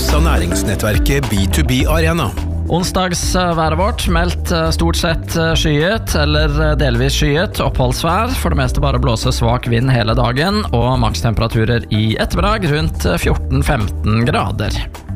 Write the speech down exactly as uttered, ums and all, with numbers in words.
av næringsnettverket B to B Arena. Onsdagsværet vårt meldt stort sett skyet eller delvis skyet oppholdsvær, for det meste bare blåse svak vind hele dagen og makstemperaturer i ettermiddag rundt fjorten til femten grader.